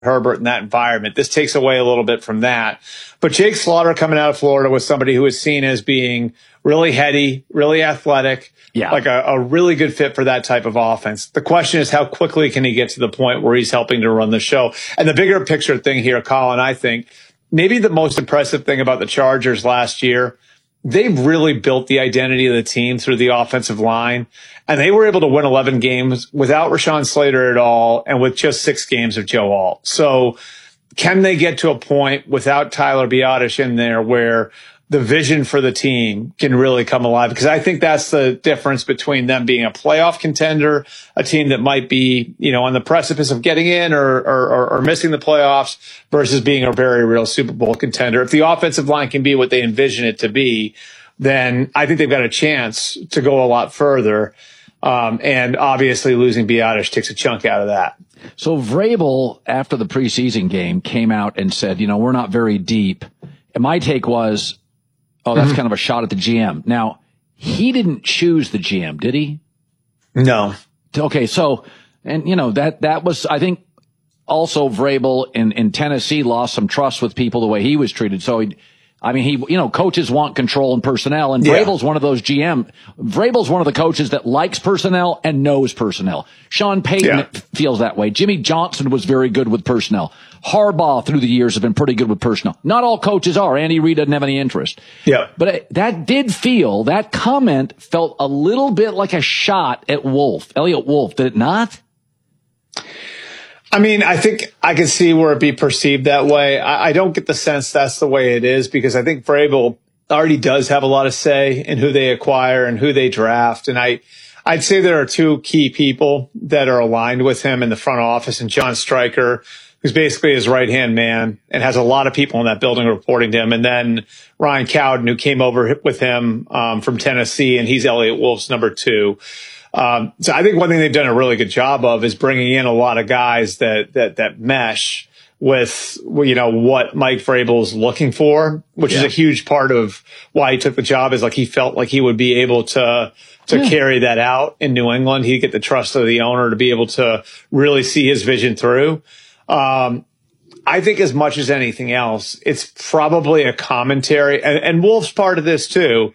Herbert in that environment. This takes away a little bit from that. But Jake Slaughter coming out of Florida was somebody who was seen as being really heady, really athletic, like a really good fit for that type of offense. The question is, how quickly can he get to the point where he's helping to run the show? And the bigger picture thing here, Colin, I think maybe the most impressive thing about the Chargers last year, they've really built the identity of the team through the offensive line. And they were able to win 11 games without Rashawn Slater at all and with just 6 games of Joe Alt. So can they get to a point without Tyler Biadasz in there where the vision for the team can really come alive? Because I think that's the difference between them being a playoff contender, a team that might be, on the precipice of getting in or missing the playoffs, versus being a very real Super Bowl contender. If the offensive line can be what they envision it to be, then I think they've got a chance to go a lot further. And obviously losing Biadasz takes a chunk out of that. So Vrabel, after the preseason game, came out and said, we're not very deep. And my take was, that's kind of a shot at the GM. Now, he didn't choose the GM, did he? No. Okay, so, and that was, I think, also Vrabel in Tennessee lost some trust with people the way he was treated. So coaches want control and personnel, and Vrabel's one of those Vrabel's one of the coaches that likes personnel and knows personnel. Sean Payton feels that way. Jimmy Johnson was very good with personnel. Harbaugh through the years have been pretty good with personnel. Not all coaches are. Andy Reid doesn't have any interest. Yeah. But that comment felt a little bit like a shot at Elliot Wolf, did it not? I mean, I think I can see where it'd be perceived that way. I don't get the sense that's the way it is, because I think Vrabel already does have a lot of say in who they acquire and who they draft. And I'd say there are 2 key people that are aligned with him in the front office, and John Stryker, who's basically his right-hand man and has a lot of people in that building reporting to him. And then Ryan Cowden, who came over with him from Tennessee, and he's Elliot Wolf's number 2. So I think one thing they've done a really good job of is bringing in a lot of guys that mesh with, what Mike Vrabel's looking for, which is a huge part of why he took the job, is like he felt like he would be able to carry that out in New England. He'd get the trust of the owner to be able to really see his vision through. I think as much as anything else, it's probably a commentary, and Wolf's part of this too,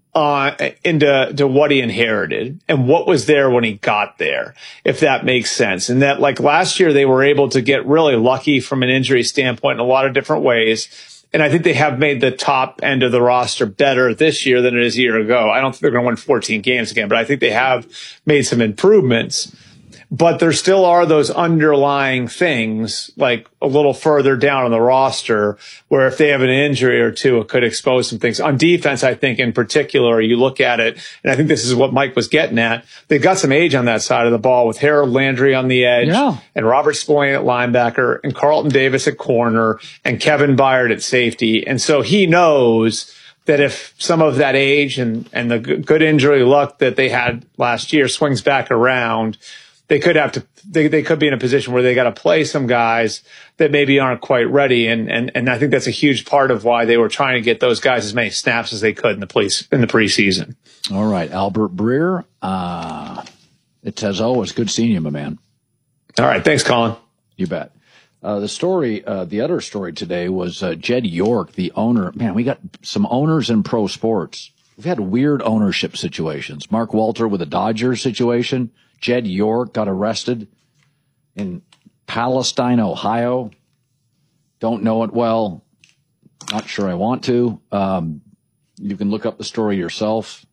into what he inherited and what was there when he got there, if that makes sense. And that, like, last year, they were able to get really lucky from an injury standpoint in a lot of different ways. And I think they have made the top end of the roster better this year than it is a year ago. I don't think they're going to win 14 games again, but I think they have made some improvements. But there still are those underlying things, like a little further down on the roster, where if they have an injury or two, it could expose some things. On defense, I think in particular, you look at it, and I think this is what Mike was getting at. They've got some age on that side of the ball with Harold Landry on the edge, and Robert Spillane at linebacker, and Carlton Davis at corner, and Kevin Byard at safety. And so he knows that if some of that age and the good injury luck that they had last year swings back around, they could be in a position where they got to play some guys that maybe aren't quite ready. And I think that's a huge part of why they were trying to get those guys as many snaps as they could in the preseason. All right. Albert Breer. It says, it's good seeing you, my man. All right. Thanks, Colin. You bet. The other story today was, Jed York, the owner. Man, we got some owners in pro sports. We've had weird ownership situations. Mark Walter with the Dodgers situation. Jed York got arrested in Palestine, Ohio. Don't know it well. Not sure I want to. You can look up the story yourself.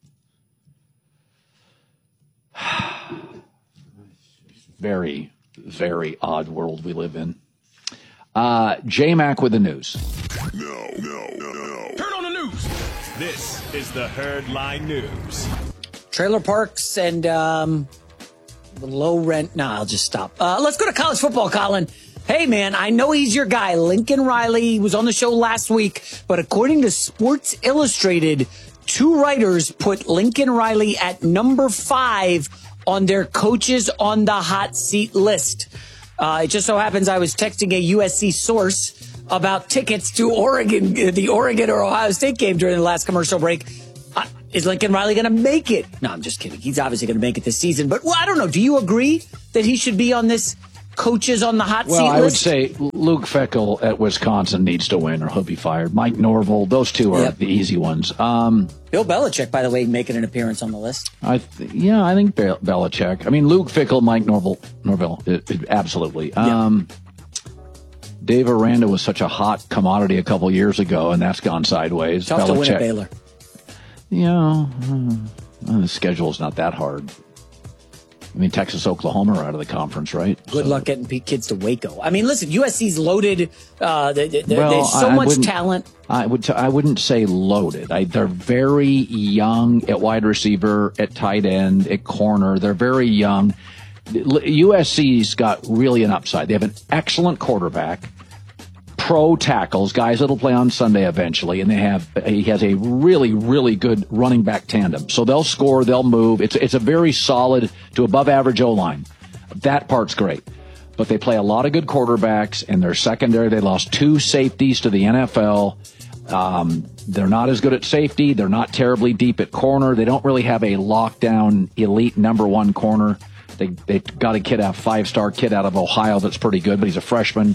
Very, very odd world we live in. J-Mac with the news. No. Turn on the news. This is the Herdline News. Trailer parks and the low rent. I'll just stop. Let's go to college football, Colin. Hey, man, I know he's your guy. Lincoln Riley was on the show last week, but according to Sports Illustrated, 2 writers put Lincoln Riley at number 5 on their coaches on the hot seat list. It just so happens I was texting a USC source about tickets to the Oregon or Ohio State game during the last commercial break. Is Lincoln Riley going to make it? No, I'm just kidding. He's obviously going to make it this season. But I don't know. Do you agree that he should be on this coaches on the hot seat Well, I would list? say Luke Fickell at Wisconsin needs to win or he'll be fired. Mike Norvell, those two are the easy ones. Bill Belichick, by the way, making an appearance on the list. I think Belichick. I mean, Luke Fickell, Mike Norvell, absolutely. Dave Aranda was such a hot commodity a couple years ago, and that's gone sideways. Tough to win at Baylor. Yeah, the schedule's not that hard. I mean, Texas, Oklahoma are out of the conference, right? Good luck getting kids to Waco. I mean, listen, USC's loaded. There's so much talent. I wouldn't say loaded. They're very young at wide receiver, at tight end, at corner. They're very young. USC's got really an upside. They have an excellent quarterback, pro tackles, guys that'll play on Sunday eventually, and he has a really, really good running back tandem. So they'll score, they'll move. It's a very solid to above average O-line. That part's great. But they play a lot of good quarterbacks, and their secondary, they lost 2 safeties to the NFL. They're not as good at safety. They're not terribly deep at corner. They don't really have a lockdown elite number 1 corner. They got a 5-star kid out of Ohio that's pretty good, but he's a freshman.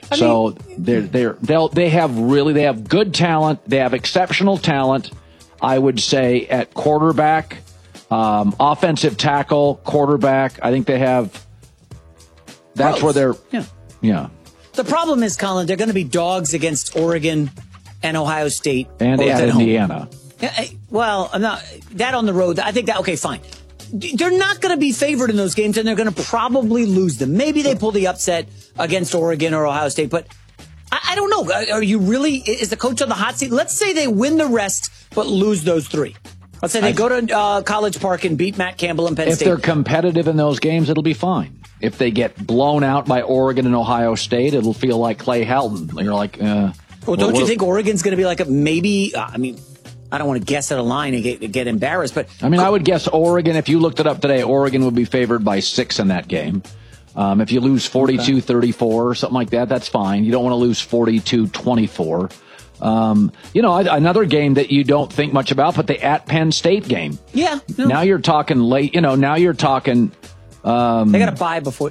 They have good talent. They have exceptional talent. I would say at quarterback, offensive tackle, quarterback. I think they have. That's where they're. Yeah. The problem is, Colin, they're going to be dogs against Oregon and Ohio State and at Indiana. Well, I'm not that on the road. I think that okay, fine. They're not going to be favored in those games, and they're going to probably lose them. Maybe they pull the upset against Oregon or Ohio State, but I don't know. Are you really, is the coach on the hot seat? Let's say they win the rest, but lose those 3. Let's say they go to College Park and beat Matt Campbell and Penn State. If they're competitive in those games, it'll be fine. If they get blown out by Oregon and Ohio State, it'll feel like Clay Helton. You're like, well, don't you think Oregon's going to be like a maybe? I don't want to guess at a line and get embarrassed, but I would guess Oregon. If you looked it up today, Oregon would be favored by 6 in that game. If you lose 42-34 or something like that, that's fine. You don't want to lose 42-24. Another game that you don't think much about, but the at Penn State game. Yeah. No. Now you're talking late. Now you're talking. They got to buy before.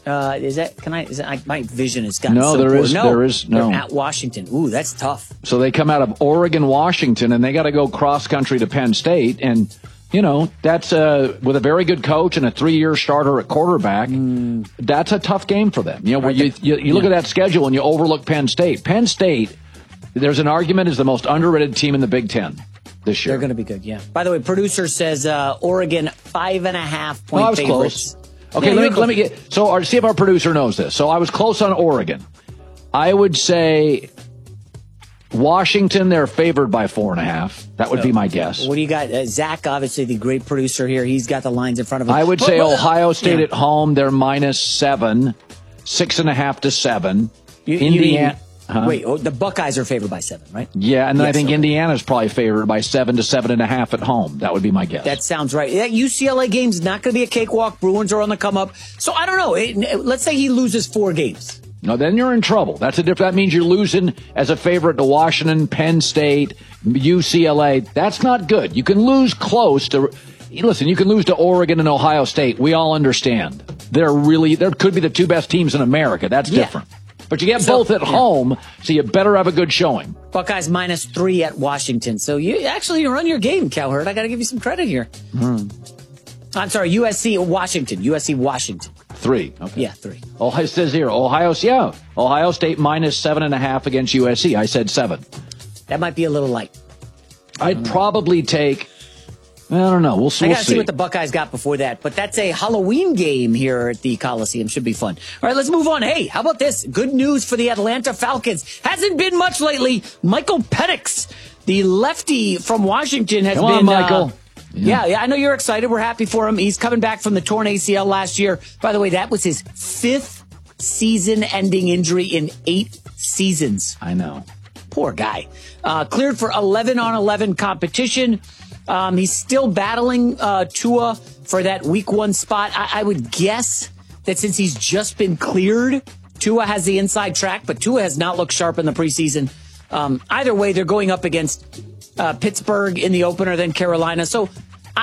My vision has gotten so there poor. is They're at Washington. Ooh, that's tough. So they come out of Oregon, Washington, and they got to go cross country to Penn State, and that's with a very good coach and a 3-year starter at quarterback. That's a tough game for them. Where you look at that schedule and you overlook Penn State. Penn State, there's an argument, is the most underrated team in the Big Ten this year. They're going to be good. Yeah. By the way, producer says Oregon 5.5 point favorites. Close. Okay, let me get. So, see if our producer knows this. So, I was close on Oregon. I would say Washington, they're favored by 4.5. That would be my guess. What do you got? Zach, obviously the great producer here. He's got the lines in front of him. I would say Ohio State at home, they're -7, 6.5 to 7. Indiana. Wait, the Buckeyes are favored by 7, right? Yeah, and then I think Indiana's probably favored by 7 to 7.5 at home. That would be my guess. That sounds right. That UCLA game's not going to be a cakewalk. Bruins are on the come up. So I don't know. Let's say he loses 4 games. No, then you're in trouble. That means you're losing as a favorite to Washington, Penn State, UCLA. That's not good. You can lose close to. Listen, you can lose to Oregon and Ohio State. We all understand. There could be the 2 best teams in America. That's different. But you get both at home, so you better have a good showing. Buckeyes -3 at Washington. So you run your game, Cowherd. I got to give you some credit here. I'm sorry, USC Washington. 3. Okay. Yeah, 3. It says here, Ohio State -7.5 against USC. I said 7. That might be a little light. I'd probably take. I don't know. We'll see. I got to see what the Buckeyes got before that. But that's a Halloween game here at the Coliseum. Should be fun. All right, let's move on. Hey, how about this? Good news for the Atlanta Falcons. Hasn't been much lately. Michael Penix, the lefty from Washington, has been. Come on, Michael. Yeah, I know you're excited. We're happy for him. He's coming back from the torn ACL last year. By the way, that was his 5th season-ending injury in 8 seasons. I know. Poor guy. Cleared for 11-on-11 competition. He's still battling Tua for that week 1 spot. I would guess that since he's just been cleared, Tua has the inside track, but Tua has not looked sharp in the preseason. Either way, they're going up against Pittsburgh in the opener, then Carolina. So,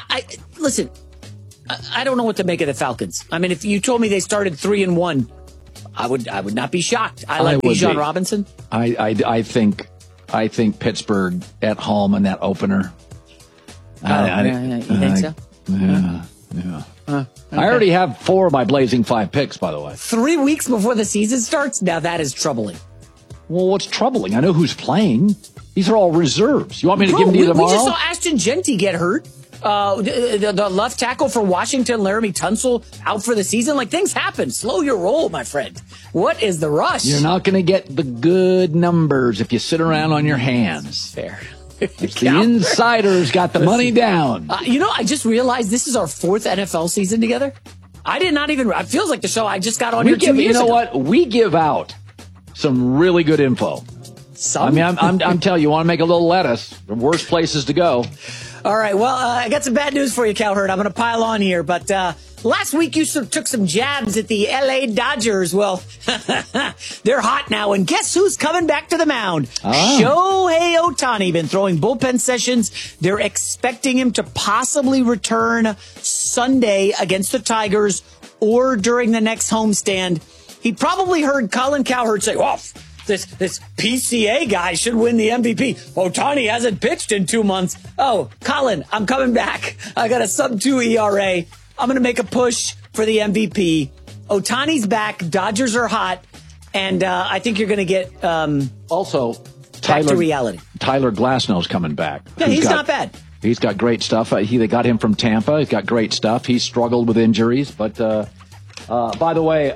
listen, I don't know what to make of the Falcons. I mean, if you told me they started 3-1, I would not be shocked. I like Bijan Robinson. I think Pittsburgh at home in that opener. You think so? Yeah. Okay. I already have 4 of my Blazing 5 picks, by the way. 3 weeks before the season starts? Now that is troubling. Well, what's troubling? I know who's playing. These are all reserves. You want me to give them to you tomorrow? We just saw Ashton Genty get hurt. The left tackle for Washington, Laramie Tunsil, out for the season. Like, things happen. Slow your roll, my friend. What is the rush? You're not going to get the good numbers if you sit around on your hands. Fair. The insiders got the money down. I just realized this is our 4th NFL season together. I did not even. It feels like the show I just got on here 2 years ago. You know what? We give out some really good info. I'm telling you, you want to make a little lettuce. The worst places to go. All right. Well, I got some bad news for you, Cowherd. I'm going to pile on here, but last week you took some jabs at the LA Dodgers. Well, they're hot now, and guess who's coming back to the mound? Shohei Ohtani. Been throwing bullpen sessions. They're expecting him to possibly return Sunday against the Tigers or during the next homestand. He probably heard Colin Cowherd say, "Oh, this PCA guy should win the MVP. Ohtani hasn't pitched in 2 months." Oh, Colin, I'm coming back. I got a sub-2 ERA. I'm going to make a push for the MVP. Ohtani's back. Dodgers are hot. And I think you're going to get also back to reality. Tyler Glasnow's coming back. Yeah, he's not bad. He's got great stuff. They got him from Tampa. He's got great stuff. He's struggled with injuries. But, by the way,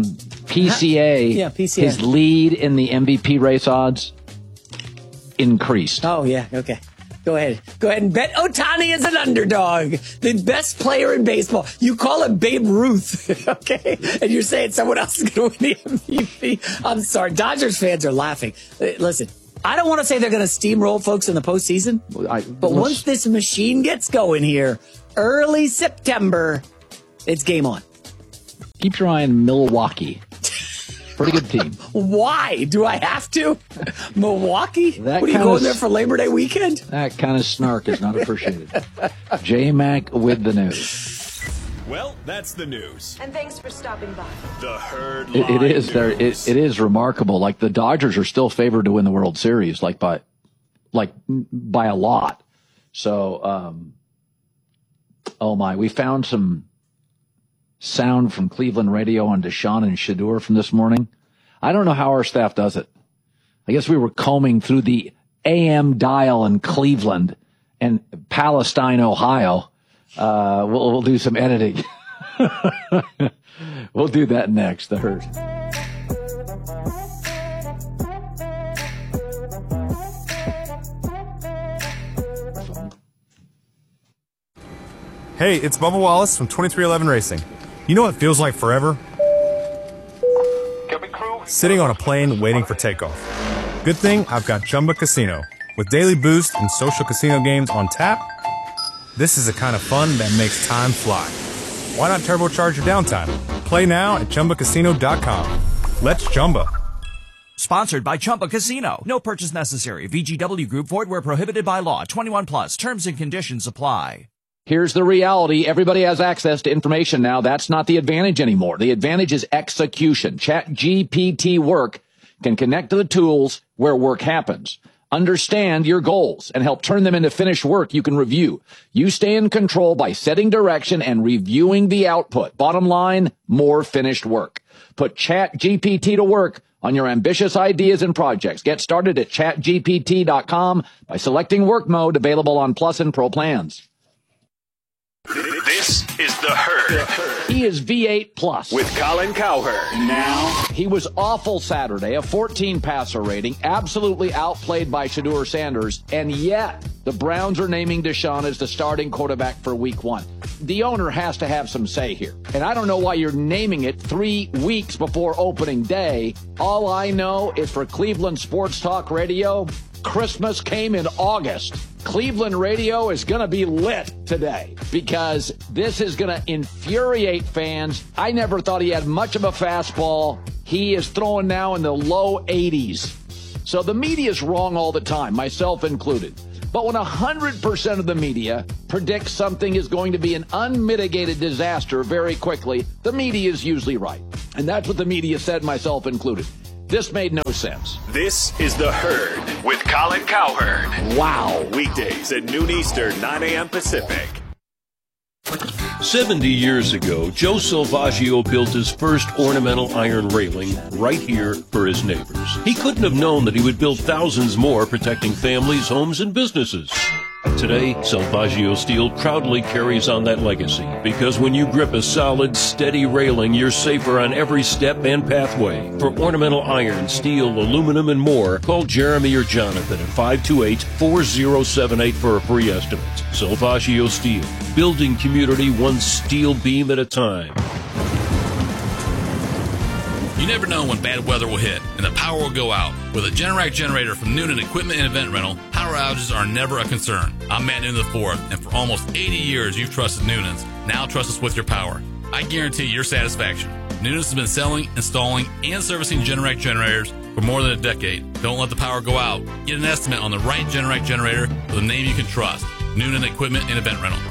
PCA, his lead in the MVP race odds increased. Oh, yeah. Okay. Go ahead and bet Ohtani is an underdog. The best player in baseball. You call him Babe Ruth, okay? And you're saying someone else is going to win the MVP. I'm sorry. Dodgers fans are laughing. Listen, I don't want to say they're going to steamroll folks in the postseason, but once this machine gets going here, early September, it's game on. Keep your eye on Milwaukee. Pretty good team. Why? Do I have to? Milwaukee? What are you going there for Labor Day weekend? That kind of snark is not appreciated. J-Mac with the news. Well, that's the news. And thanks for stopping by. The Herd Line It is there. It is remarkable. Like, the Dodgers are still favored to win the World Series, by a lot. So, oh my, we found some sound from Cleveland radio on Deshaun and Shedeur from this morning. I don't know how our staff does it. I guess we were combing through the AM dial in Cleveland and Palestine, Ohio. We'll do some editing. We'll do that next. The Herd. Hey, it's Bubba Wallace from 2311 Racing. You know what feels like forever? Sitting on a plane waiting for takeoff. Good thing I've got Chumba Casino. With daily boost and social casino games on tap, this is the kind of fun that makes time fly. Why not turbocharge your downtime? Play now at ChumbaCasino.com. Let's Chumba. Sponsored by Chumba Casino. No purchase necessary. VGW Group. Void where prohibited by law. 21 plus. Terms and conditions apply. Here's the reality. Everybody has access to information now. That's not the advantage anymore. The advantage is execution. ChatGPT Work can connect to the tools where work happens. Understand your goals and help turn them into finished work you can review. You stay in control by setting direction and reviewing the output. Bottom line, more finished work. Put ChatGPT to work on your ambitious ideas and projects. Get started at chatgpt.com by selecting work mode, available on Plus and Pro plans. This is The Herd. He is V8 Plus. With Colin Cowherd. Now, he was awful Saturday, a 14 passer rating, absolutely outplayed by Shedeur Sanders, and yet the Browns are naming Deshaun as the starting quarterback for week 1. The owner has to have some say here. And I don't know why you're naming it 3 weeks before opening day. All I know is for Cleveland Sports Talk Radio, Christmas came in August. Cleveland radio is going to be lit today because this is going to infuriate fans. I never thought he had much of a fastball. He is throwing now in the low 80s. So the media is wrong all the time, myself included. But when 100% of the media predicts something is going to be an unmitigated disaster very quickly, the media is usually right. And that's what the media said, myself included. This made no sense. This is The Herd with Colin Cowherd. Wow. Weekdays at noon Eastern, 9 a.m. Pacific. 70 years ago, Joe Salvaggio built his first ornamental iron railing right here for his neighbors. He couldn't have known that he would build thousands more, protecting families, homes, and businesses. Today, Salvaggio Steel proudly carries on that legacy, because when you grip a solid, steady railing, you're safer on every step and pathway. For ornamental iron, steel, aluminum, and more, call Jeremy or Jonathan at 528-4078 for a free estimate. Salvaggio Steel, building community one steel beam at a time. You never know when bad weather will hit and the power will go out. With a Generac generator from Noonan Equipment and Event Rental, power outages are never a concern. I'm Matt Noonan IV, and for almost 80 years you've trusted Noonan's. Now trust us with your power. I guarantee your satisfaction. Noonan's has been selling, installing, and servicing Generac generators for more than a decade. Don't let the power go out. Get an estimate on the right Generac generator with a name you can trust. Noonan Equipment and Event Rental.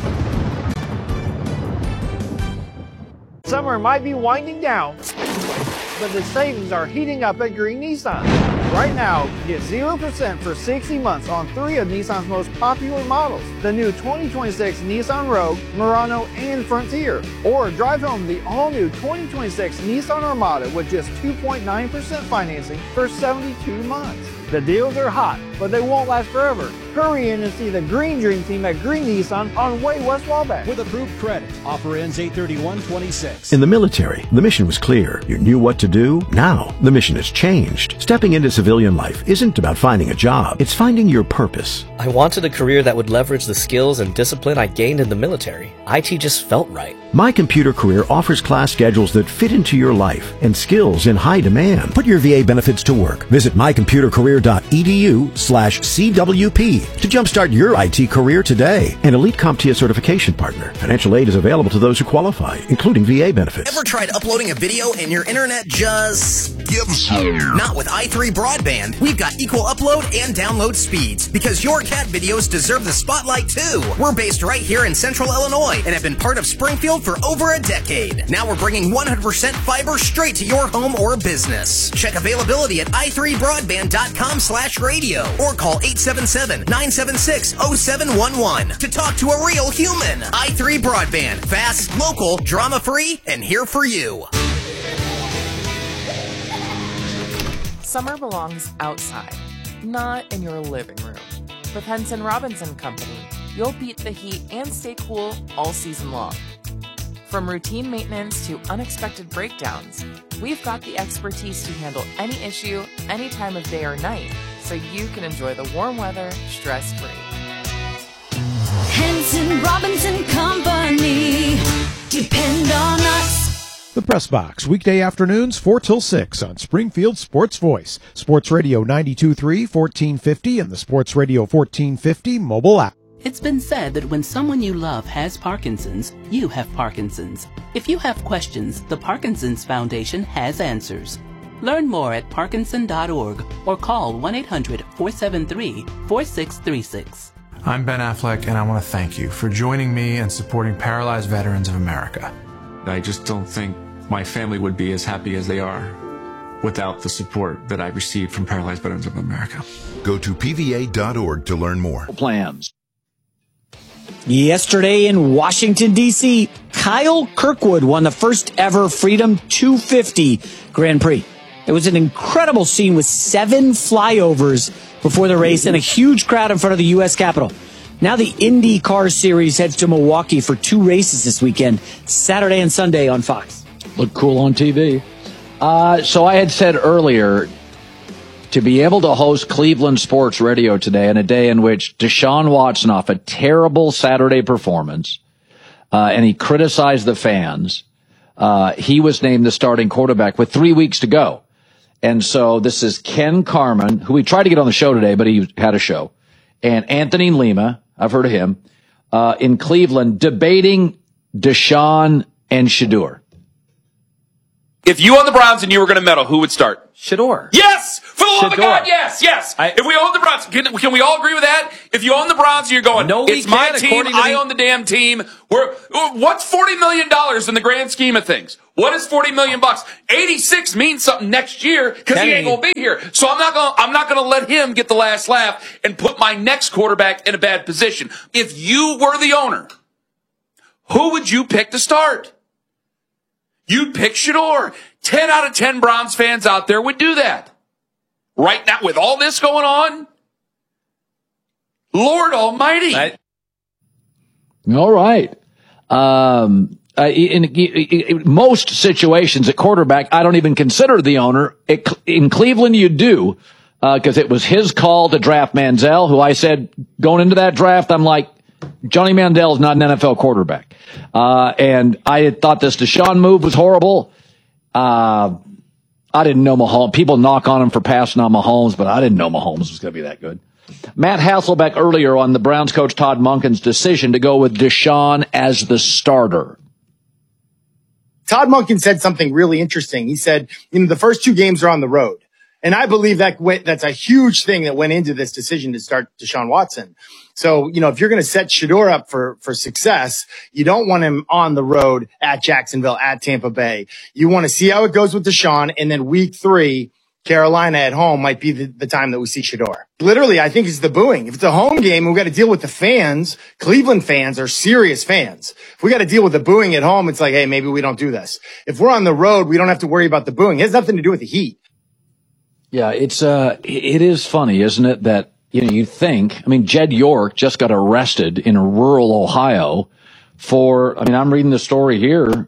Summer might be winding down, but the savings are heating up at Green Nissan. Right now, get 0% for 60 months on 3 of Nissan's most popular models. The new 2026 Nissan Rogue, Murano, and Frontier. Or drive home the all-new 2026 Nissan Armada with just 2.9% financing for 72 months. The deals are hot, but they won't last forever. Hurry in and see the Green Dream Team at Green Nissan on Way West Wabash. With approved credit. Offer ends 8/31/26. In the military, the mission was clear. You knew what to do. Now, the mission has changed. Stepping into civilian life isn't about finding a job. It's finding your purpose. I wanted a career that would leverage the skills and discipline I gained in the military. IT just felt right. My Computer Career offers class schedules that fit into your life and skills in high demand. Put your VA benefits to work. Visit mycomputercareer.edu/CWP to jumpstart your IT career today. An Elite CompTIA certification partner. Financial aid is available to those who qualify, including VA benefits. Ever tried uploading a video and your internet just gives up? Not with i3 Broadband. We've got equal upload and download speeds because your cat videos deserve the spotlight too. We're based right here in Central Illinois and have been part of Springfield for over a decade. Now we're bringing 100% fiber straight to your home or business. Check availability at i3broadband.com/radio or call 877-976-0711 to talk to a real human. i3 Broadband. Fast, local, drama-free, and here for you. Summer belongs outside, not in your living room. With Henson Robinson Company, you'll beat the heat and stay cool all season long. From routine maintenance to unexpected breakdowns, we've got the expertise to handle any issue, any time of day or night, so you can enjoy the warm weather stress-free. Henson Robinson Company. Depend on us. The Press Box, weekday afternoons 4 till 6 on Springfield Sports Voice, Sports Radio 92.3, 1450, and the Sports Radio 1450 mobile app. It's been said that when someone you love has Parkinson's, you have Parkinson's. If you have questions, the Parkinson's Foundation has answers. Learn more at parkinson.org or call 1-800-473-4636. I'm Ben Affleck, and I want to thank you for joining me and supporting Paralyzed Veterans of America. I just don't think my family would be as happy as they are without the support that I received from Paralyzed Veterans of America. Go to PVA.org to learn more. Plans. Yesterday in Washington, D.C., Kyle Kirkwood won the first ever Freedom 250 Grand Prix. It was an incredible scene with 7 flyovers before the race and a huge crowd in front of the U.S. Capitol. Now the IndyCar Series heads to Milwaukee for 2 races this weekend, Saturday and Sunday on Fox. Look cool on TV. So I had said earlier, to be able to host Cleveland Sports Radio today in a day in which Deshaun Watson off a terrible Saturday performance, and he criticized the fans, he was named the starting quarterback with 3 weeks to go. And so this is Ken Carman, who we tried to get on the show today, but he had a show, and Anthony Lima, I've heard of him, in Cleveland, debating Deshaun and Shedeur. If you own the Browns and you were going to meddle, who would start? Shador. Yes! For the love of God, yes! If we own the Browns, can we all agree with that? If you own the Browns, you're going, it's my team, I own the damn team. What's $40 million in the grand scheme of things? What is $40 million? 86 means something next year because he ain't going to be here. So I'm not going to let him get the last laugh and put my next quarterback in a bad position. If you were the owner, who would you pick to start? You'd pick Shador. 10 out of 10 Browns fans out there would do that. Right now, with all this going on, Lord Almighty. All right. In most situations at quarterback, I don't even consider the owner. In Cleveland, you do, because it was his call to draft Manziel, who I said going into that draft, I'm like, Johnny Manziel is not an NFL quarterback. And I had thought this Deshaun move was horrible. I didn't know Mahomes. People knock on him for passing on Mahomes, but I didn't know Mahomes was going to be that good. Matt Hasselbeck earlier on the Browns coach Todd Monken's decision to go with Deshaun as the starter. Todd Monken said something really interesting. He said, the first 2 games are on the road. And I believe that's a huge thing that went into this decision to start Deshaun Watson. So, if you're going to set Shador up for success, you don't want him on the road at Jacksonville, at Tampa Bay. You want to see how it goes with Deshaun, and then week 3, Carolina at home might be the time that we see Shador. Literally, I think it's the booing. If it's a home game, we've got to deal with the fans. Cleveland fans are serious fans. If we got to deal with the booing at home, it's like, hey, maybe we don't do this. If we're on the road, we don't have to worry about the booing. It has nothing to do with the heat. Yeah, it is funny, isn't it, that, you think, Jed York just got arrested in rural Ohio for, I'm reading the story here,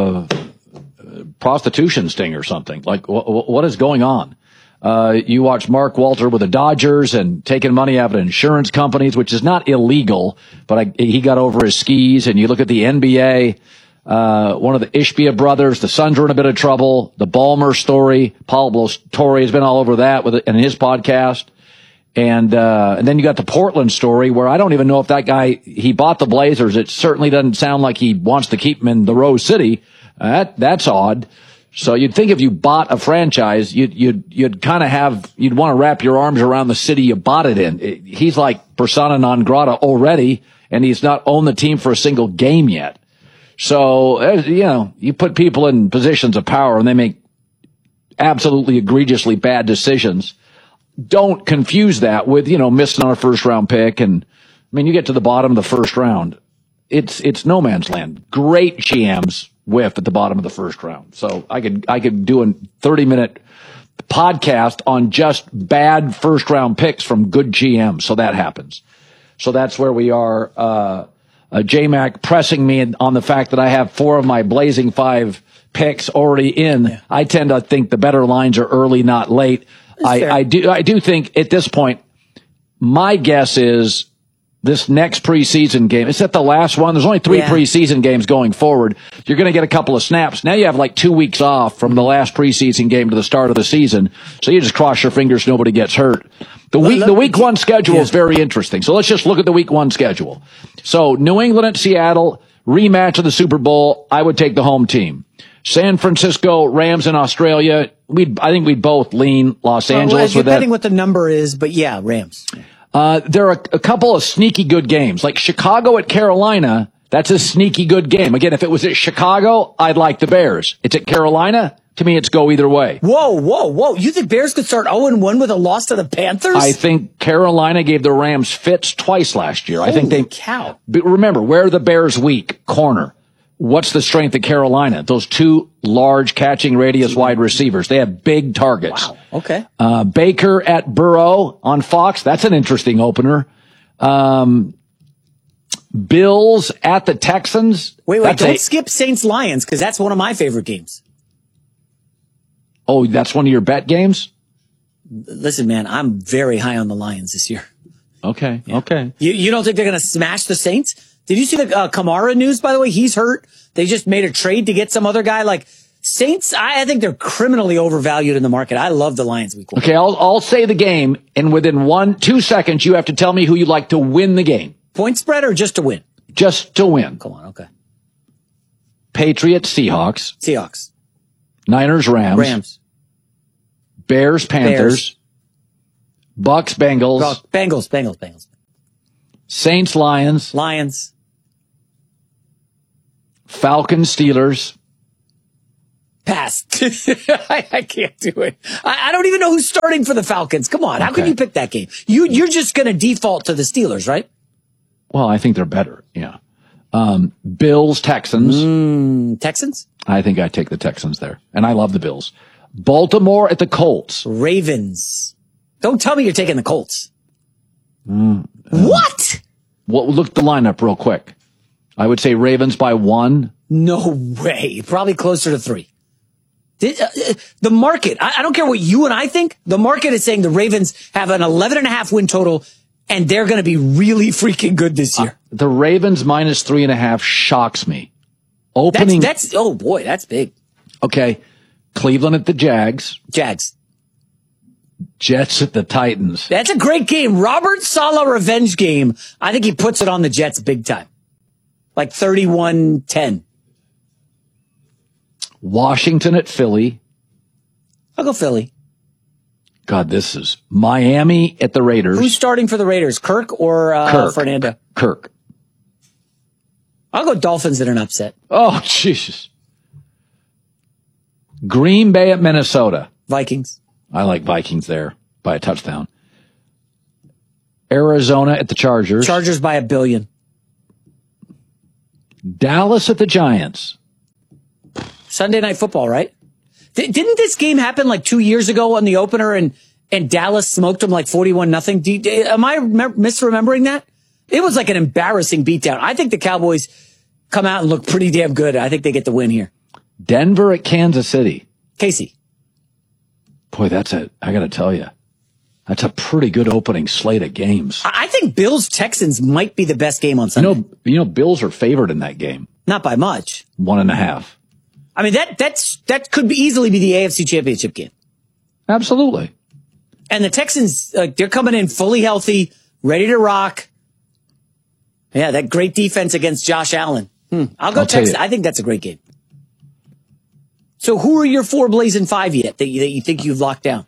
prostitution sting or something. Like, what is going on? You watch Mark Walter with the Dodgers and taking money out of insurance companies, which is not illegal, but he got over his skis. And you look at the NBA, one of the Ishbia brothers, the Suns are in a bit of trouble. The Ballmer story, Pablo Torre has been all over that in his podcast. And then you got the Portland story where I don't even know if that guy, he bought the Blazers. It certainly doesn't sound like he wants to keep them in the Rose City. That's odd. So you'd think if you bought a franchise, you'd kind of you'd want to wrap your arms around the city you bought it in. He's like persona non grata already, and he's not owned the team for a single game yet. So, you put people in positions of power and they make absolutely egregiously bad decisions. Don't confuse that with, missing our first round pick. And you get to the bottom of the first round. It's no man's land. Great GMs whiff at the bottom of the first round. So I could do a 30-minute podcast on just bad first round picks from good GMs. So that happens. So that's where we are. J-Mac pressing me on the fact that I have 4 of my Blazing 5 picks already in. Yeah. I tend to think the better lines are early, not late. I do think at this point, my guess is this next preseason game, is that the last one? There's only 3 preseason games going forward. You're going to get a couple of snaps. Now you have like 2 weeks off from the last preseason game to the start of the season. So you just cross your fingers nobody gets hurt. The week 1 schedule is very interesting. So let's just look at the week 1 schedule. So New England at Seattle, rematch of the Super Bowl. I would take the home team. San Francisco, Rams in Australia. I think we'd both lean Los Angeles with that. Depending what the number is, but yeah, Rams. There are a couple of sneaky good games, like Chicago at Carolina. That's a sneaky good game. Again, if it was at Chicago, I'd like the Bears. It's at Carolina. To me, it's go either way. Whoa. You think Bears could start 0-1 with a loss to the Panthers? I think Carolina gave the Rams fits twice last year. Holy I think they cow. But remember, where are the Bears weak? Corner. What's the strength of Carolina? Those 2 large catching radius wide receivers. They have big targets. Wow. Okay. Baker at Burrow on Fox. That's an interesting opener. Bills at the Texans. Wait, don't skip Saints-Lions, because that's one of my favorite games. Oh, that's one of your bet games? Listen, man, I'm very high on the Lions this year. Okay, okay. You don't think they're going to smash the Saints? Did you see the Kamara news, by the way? He's hurt. They just made a trade to get some other guy. Like, Saints, I think they're criminally overvalued in the market. I love the Lions week 1. Okay, I'll say the game, and within 1-2 seconds, you have to tell me who you'd like to win the game. Point spread or just to win? Just to win. Come on, okay. Patriots, Seahawks. Seahawks. Niners, Rams. Bears, Panthers. Bucks, Bengals. Bengals. Saints, Lions. Falcons, Steelers. Pass. I can't do it. I don't even know who's starting for the Falcons. Come on. How can you pick that game? You're just going to default to the Steelers, right? Well, I think they're better. Yeah. Bills, Texans. Texans? I think I take the Texans there. And I love the Bills. Baltimore at the Colts. Ravens. Don't tell me you're taking the Colts. What? Well, look at the lineup real quick. I would say Ravens by 1. No way. Probably closer to 3. The market, I don't care what you and I think. The market is saying the Ravens have an 11.5 win total, and they're going to be really freaking good this year. The Ravens minus 3.5 shocks me. Opening. That's oh boy, that's big. Okay. Cleveland at the Jags. Jets at the Titans. That's a great game. Robert Saleh revenge game. I think he puts it on the Jets big time. Like 31-10. Washington at Philly. I'll go Philly. God, this is Miami at the Raiders. Who's starting for the Raiders? Kirk or Fernando? Kirk. I'll go Dolphins in an upset. Oh, Jesus. Green Bay at Minnesota. Vikings. I like Vikings there by a touchdown. Arizona at the Chargers. Chargers by 1 billion. Dallas at the Giants. Sunday Night Football, right? Didn't this game happen like 2 years ago on the opener and Dallas smoked them like 41-0? Am I misremembering that? It was like an embarrassing beatdown. I think the Cowboys come out and look pretty damn good. I think they get the win here. Denver at Kansas City. Casey. Boy, I got to tell you, that's a pretty good opening slate of games. I think Bills-Texans might be the best game on Sunday. You know, Bills are favored in that game. Not by much. 1.5. I mean, that could easily be the AFC Championship game. Absolutely. And the Texans, they're coming in fully healthy, ready to rock. Yeah, that great defense against Josh Allen. I'll go Texans. I think that's a great game. So who are your 4 blazing 5 yet that you think you've locked down?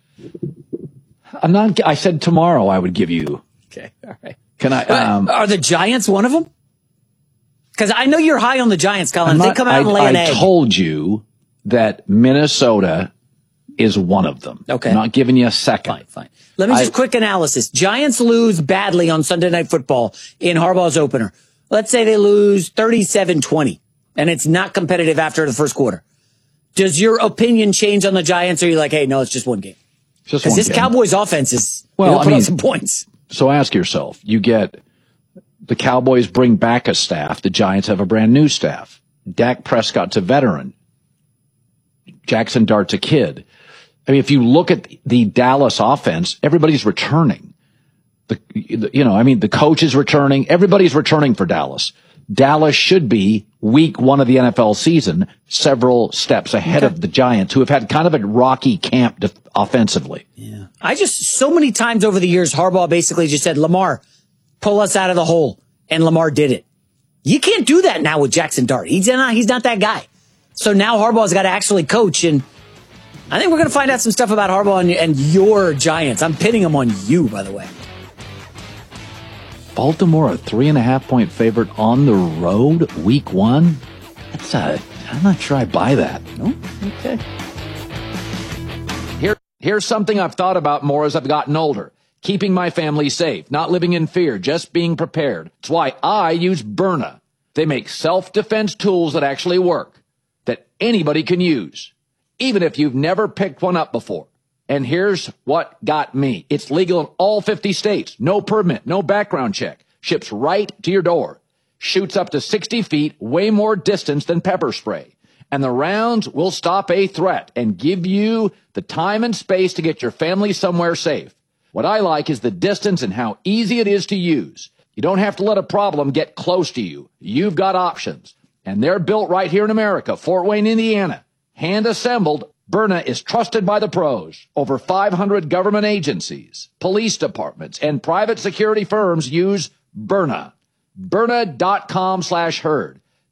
I said tomorrow I would give you. Okay. All right. Can I, are the Giants one of them? Because I know you're high on the Giants, Colin. They come out and lay an egg. I told you that Minnesota is one of them. Okay. I'm not giving you a second. Fine. Let me just quick analysis. Giants lose badly on Sunday Night Football in Harbaugh's opener. Let's say they lose 37-20, and it's not competitive after the first quarter. Does your opinion change on the Giants, or are you like, hey, no, it's just one game? Because this Cowboys offense is put on some points. So ask yourself, you get the Cowboys bring back a staff. The Giants have a brand new staff. Dak Prescott's a veteran. Jackson Dart's a kid. I mean, if you look at the Dallas offense, everybody's returning. The coach is returning. Everybody's returning for Dallas. Dallas should be week 1 of the NFL season, several steps ahead of the Giants, who have had kind of a rocky camp offensively. Yeah. So many times over the years, Harbaugh basically just said, Lamar, pull us out of the hole. And Lamar did it. You can't do that now with Jackson Dart. He's not that guy. So now Harbaugh's got to actually coach. And I think we're going to find out some stuff about Harbaugh and your Giants. I'm pinning them on you, by the way. Baltimore, a 3.5-point favorite on the road, week 1. I'm not sure I buy that. No? Okay. Here's something I've thought about more as I've gotten older. Keeping my family safe, not living in fear, just being prepared. It's why I use Byrna. They make self-defense tools that actually work, that anybody can use, even if you've never picked one up before. And here's what got me. It's legal in all 50 states. No permit, no background check. Ships right to your door. Shoots up to 60 feet, way more distance than pepper spray. And the rounds will stop a threat and give you the time and space to get your family somewhere safe. What I like is the distance and how easy it is to use. You don't have to let a problem get close to you. You've got options. And they're built right here in America, Fort Wayne, Indiana. Hand assembled, Byrna is trusted by the pros. Over 500 government agencies, police departments, and private security firms use Byrna. Byrna.com/herd.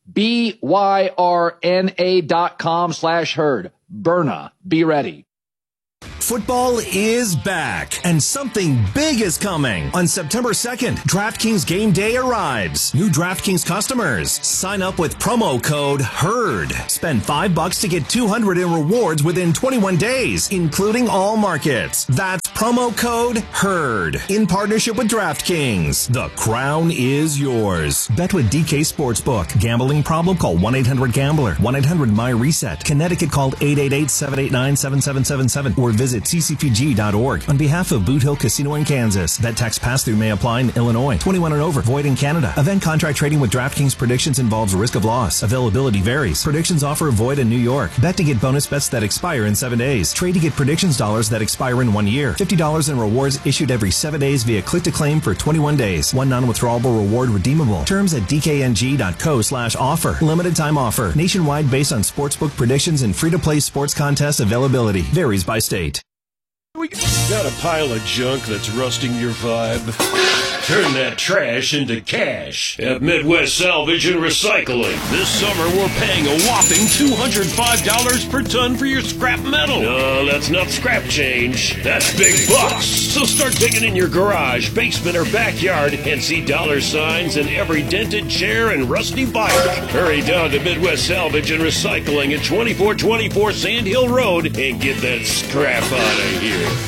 BYRNA.com/herd. Byrna. Be ready. Football is back, and something big is coming. On September 2nd, DraftKings Game Day arrives. New DraftKings customers, sign up with promo code HERD. Spend $5 to get $200 in rewards within 21 days, including all markets. That's promo code HERD. In partnership with DraftKings, the crown is yours. Bet with DK Sportsbook. Gambling problem? Call 1-800-GAMBLER. 1-800-MY-RESET. Connecticut called 888-789-7777 or visit ccpg.org. On behalf of Boot Hill Casino in Kansas, that tax pass-through may apply in Illinois. 21 and over. Void in Canada. Event contract trading with DraftKings predictions involves risk of loss. Availability varies. Predictions offer void in New York. Bet to get bonus bets that expire in 7 days. Trade to get predictions dollars that expire in 1 year. $50 in rewards issued every 7 days via click-to-claim for 21 days. One non-withdrawable reward redeemable. Terms at dkng.co/offer. Limited time offer. Nationwide based on sportsbook predictions and free-to-play sports contest availability. Varies by state. Got a pile of junk that's rusting your vibe? Turn that trash into cash at Midwest Salvage and Recycling. This summer, we're paying a whopping $205 per ton for your scrap metal. No, that's not scrap change. That's big bucks. So start digging in your garage, basement, or backyard and see dollar signs in every dented chair and rusty bike. Hurry down to Midwest Salvage and Recycling at 2424 Sand Hill Road and get that scrap out of here.